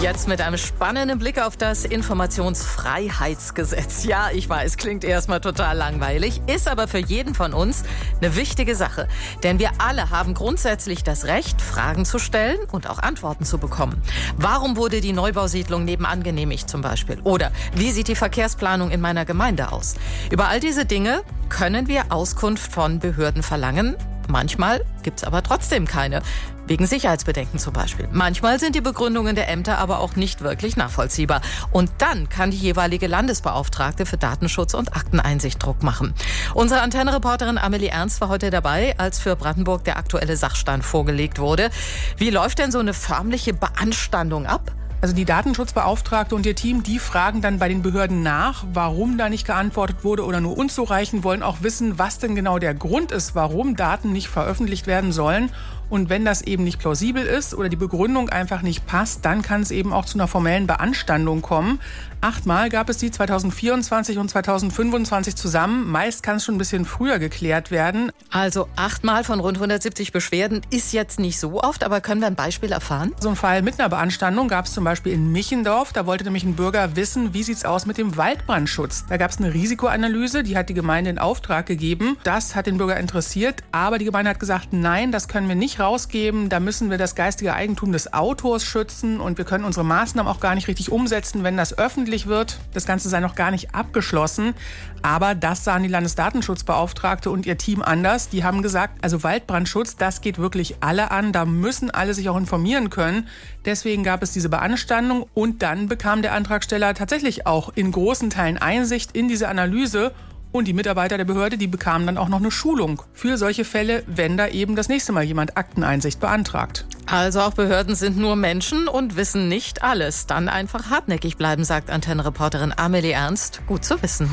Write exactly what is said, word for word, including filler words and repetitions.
Jetzt mit einem spannenden Blick auf das Informationsfreiheitsgesetz. Ja, ich weiß, klingt erstmal total langweilig, ist aber für jeden von uns eine wichtige Sache. Denn wir alle haben grundsätzlich das Recht, Fragen zu stellen und auch Antworten zu bekommen. Warum wurde die Neubausiedlung nebenan genehmigt zum Beispiel? Oder wie sieht die Verkehrsplanung in meiner Gemeinde aus? Über all diese Dinge können wir Auskunft von Behörden verlangen. Manchmal gibt's aber trotzdem keine, wegen Sicherheitsbedenken zum Beispiel. Manchmal sind die Begründungen der Ämter aber auch nicht wirklich nachvollziehbar. Und dann kann die jeweilige Landesbeauftragte für Datenschutz und Akteneinsicht Druck machen. Unsere Antenne-Reporterin Amelie Ernst war heute dabei, als für Brandenburg der aktuelle Sachstand vorgelegt wurde. Wie läuft denn so eine förmliche Beanstandung ab? Also die Datenschutzbeauftragte und ihr Team, die fragen dann bei den Behörden nach, warum da nicht geantwortet wurde oder nur unzureichend, wollen auch wissen, was denn genau der Grund ist, warum Daten nicht veröffentlicht werden sollen. Und wenn das eben nicht plausibel ist oder die Begründung einfach nicht passt, dann kann es eben auch zu einer formellen Beanstandung kommen. Achtmal gab es die zweitausendvierundzwanzig und zweitausendfünfundzwanzig zusammen. Meist kann es schon ein bisschen früher geklärt werden. Also achtmal von rund hundertsiebzig Beschwerden ist jetzt nicht so oft, aber können wir ein Beispiel erfahren? So ein Fall mit einer Beanstandung gab es zum Beispiel in Michendorf. Da wollte nämlich ein Bürger wissen, wie sieht's aus mit dem Waldbrandschutz. Da gab es eine Risikoanalyse, die hat die Gemeinde in Auftrag gegeben. Das hat den Bürger interessiert, aber die Gemeinde hat gesagt, nein, das können wir nicht rausgeben. Da müssen wir das geistige Eigentum des Autors schützen und wir können unsere Maßnahmen auch gar nicht richtig umsetzen, wenn das öffentlich wird. Das Ganze sei noch gar nicht abgeschlossen. Aber das sahen die Landesdatenschutzbeauftragte und ihr Team anders. Die haben gesagt, also Waldbrandschutz, das geht wirklich alle an. Da müssen alle sich auch informieren können. Deswegen gab es diese Beanstandung und dann bekam der Antragsteller tatsächlich auch in großen Teilen Einsicht in diese Analyse. Und die Mitarbeiter der Behörde, die bekamen dann auch noch eine Schulung für solche Fälle, wenn da eben das nächste Mal jemand Akteneinsicht beantragt. Also auch Behörden sind nur Menschen und wissen nicht alles. Dann einfach hartnäckig bleiben, sagt Antenne-Reporterin Amelie Ernst. Gut zu wissen.